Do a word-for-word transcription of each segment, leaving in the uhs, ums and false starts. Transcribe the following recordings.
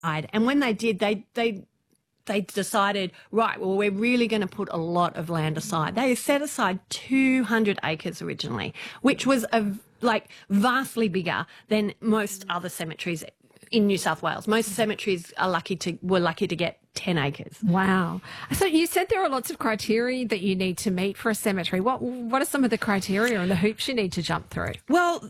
And when they did, they they they decided, right, well, we're really going to put a lot of land aside. They set aside two hundred acres originally, which was a, like vastly bigger than most other cemeteries in New South Wales. Most cemeteries are lucky to were lucky to get ten acres. Wow. So you said there are lots of criteria that you need to meet for a cemetery. What what are some of the criteria and the hoops you need to jump through? Well,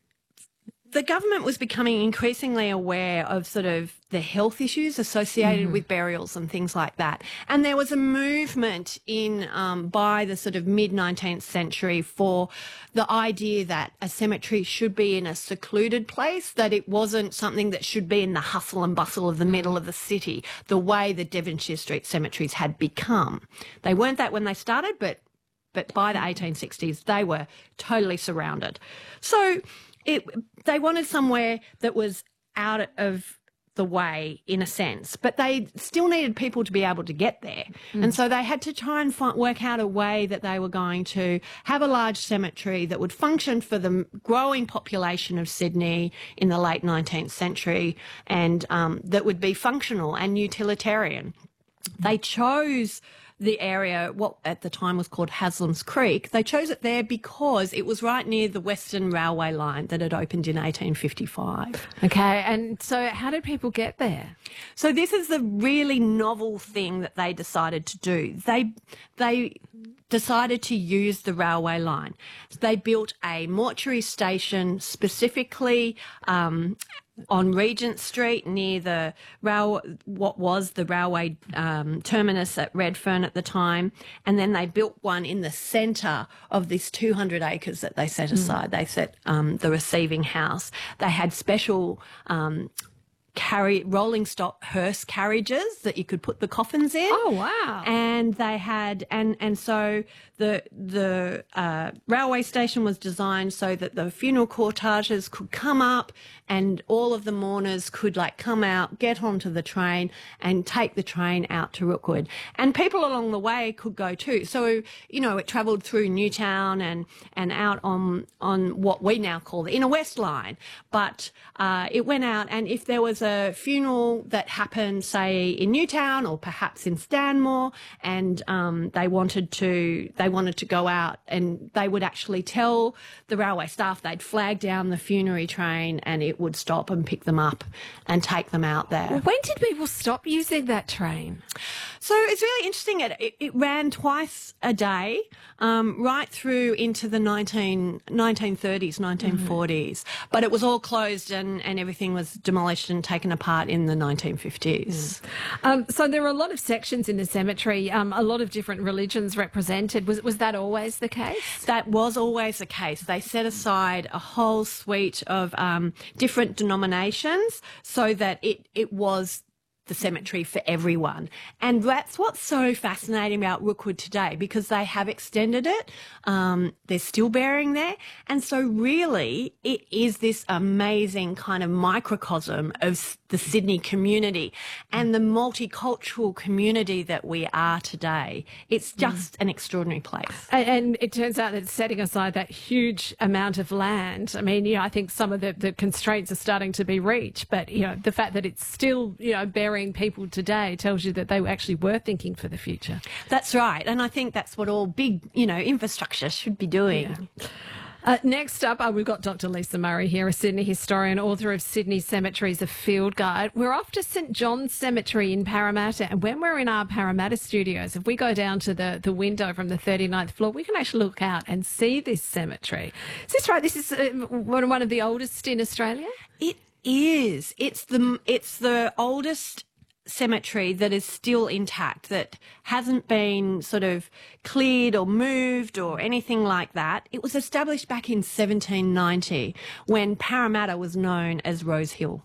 the government was becoming increasingly aware of sort of the health issues associated mm. with burials and things like that. And there was a movement in um, by the sort of mid-nineteenth century for the idea that a cemetery should be in a secluded place, that it wasn't something that should be in the hustle and bustle of the middle of the city, the way the Devonshire Street cemeteries had become. They weren't that when they started, but but by the eighteen sixties, they were totally surrounded. So It, they wanted somewhere that was out of the way in a sense, but they still needed people to be able to get there. Mm. And so they had to try and find, work out a way that they were going to have a large cemetery that would function for the growing population of Sydney in the late nineteenth century and um, that would be functional and utilitarian. They chose the area, what at the time was called Haslam's Creek. They chose it there because it was right near the Western Railway line that had opened in eighteen fifty-five. Okay, and so how did people get there? So this is the really novel thing that they decided to do. They they decided to use the railway line. They built a mortuary station specifically um, on Regent Street near the rail, what was the railway um, terminus at Redfern at the time, and then they built one in the centre of this two hundred acres that they set aside. Mm. They set um, the receiving house. They had special um, carry rolling stock hearse carriages that you could put the coffins in. Oh wow! And they had and and so the the uh, railway station was designed so that the funeral cortèges could come up and all of the mourners could like come out, get onto the train and take the train out to Rookwood. And people along the way could go too. So, you know, it travelled through Newtown and, and out on, on what we now call the Inner West Line. But uh, it went out, and if there was a funeral that happened, say, in Newtown or perhaps in Stanmore, and um, they wanted to they wanted to go out, and they would actually tell the railway staff, they'd flag down the funerary train and it would stop and pick them up and take them out there. Well, when did people stop using that train? So it's really interesting. It, it, it ran twice a day, um, right through into the nineteen, nineteen thirties, nineteen forties. Mm. But it was all closed and, and everything was demolished and taken apart in the nineteen fifties. Mm. Um, so there are a lot of sections in the cemetery, um, a lot of different religions represented. Was, was that always the case? That was always the case. They set aside a whole suite of um, different denominations so that it, it was the cemetery for everyone. And that's what's so fascinating about Rookwood today, because they have extended it. Um, they're still burying there. And so really it is this amazing kind of microcosm of the Sydney community and the multicultural community that we are today. It's just mm. an extraordinary place. And, and it turns out that setting aside that huge amount of land, I mean, you know, I think some of the, the constraints are starting to be reached, but, you know, the fact that it's still, you know, burying people today tells you that they actually were thinking for the future. That's right. And I think that's what all big, you know, infrastructure should be doing. Yeah. Uh, next up, uh, we've got Doctor Lisa Murray here, a Sydney historian, author of Sydney Cemeteries, a Field Guide. We're off to St John's Cemetery in Parramatta, and when we're in our Parramatta studios, if we go down to the, the window from the thirty-ninth floor, we can actually look out and see this cemetery. Is this right? This is uh, one, one of the oldest in Australia? It is. It's the, it's the oldest cemetery that is still intact, that hasn't been sort of cleared or moved or anything like that. It was established back in seventeen ninety when Parramatta was known as Rose Hill.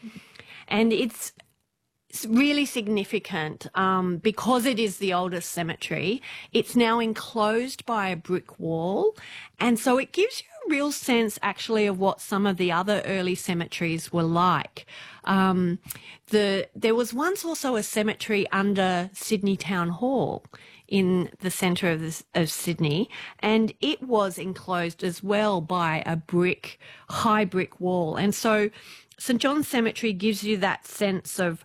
And it's It's really significant um, because it is the oldest cemetery. It's now enclosed by a brick wall, and so it gives you a real sense actually of what some of the other early cemeteries were like. Um, the there was once also a cemetery under Sydney Town Hall in the centre of, this, of Sydney, and it was enclosed as well by a brick, high brick wall, and so St John's Cemetery gives you that sense of